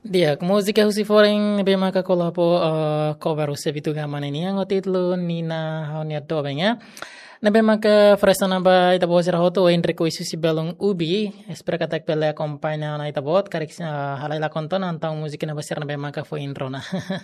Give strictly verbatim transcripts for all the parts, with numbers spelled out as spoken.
Dia, musica così fuori abbiamo anche con la po uh, cover se vitu gamane ni ang titlo Nina honia dobenya. Nabe maka fresa namba ita bo sira hoto Enrico isu si belong ubi espera katak pele accompagna na ita bot karik uh, halai la konton antang musik na basir nabe maka fo introna.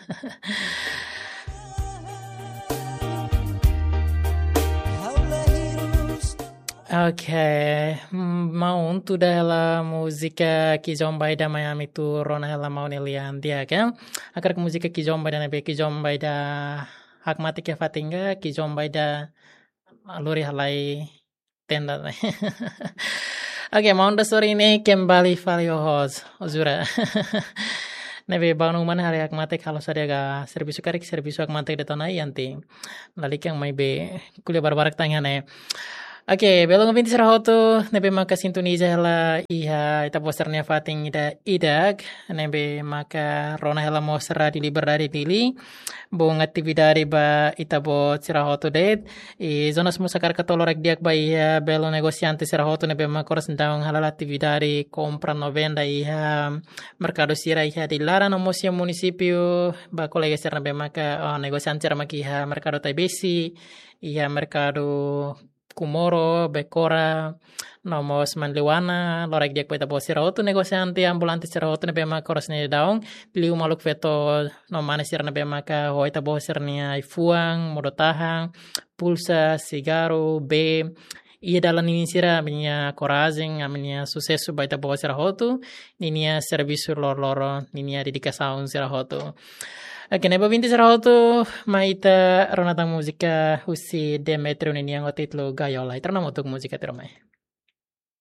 Oke, mau tu dah musika ki jombai da Miami tu rona hela mau nelian dia kan. Akar musika ki jombai da nabe ki jombai da hak mati ke fatinga ki jombai da luri halai tenda. Oke, mau da sore ini kembali Valio Host, Ozura. Nabe banu mana hari hak mati kalau saya ga servisu karik servisu hak mati de tonai yanti. Lalik yang mai be kuliah barbarak tanya ne. Oke, okay, belum vinti serahoto nebe maka sintoniza hela iha ita posternya fating ida idag nebe maka rona hela mosra di liberdade dili bong aktividade ba ita bo serahoto det e zonas musakar katolorek diak ba iha belo negosiante serahoto nebe maka oras ndaung halal aktividade compra novenda iha mercado sira iha di lara no mosia municipio ba kolega ser nebe maka oh, negosiante maki iha mercado taibesi iha mercado Kumoro, Bekora, nomos manliwana, lorek diak peta bo sirahoto negosiante ambulante sirahoto nebe maka oras ne daong, liu maluk veto no mane sir nebe maka hoita bo sirnia ifuang, modotahang, pulsa, sigaro, B, ia dalam ini sira minya korazing, minya sucesso baita bo sirahoto, ninia servisu lor-loro, ninia dedikasaun sirahoto. Oke, neba vinti serahoto maita ronatang musika husi Demetrio ini yang titlo gayola. Itu nama untuk musika terumai.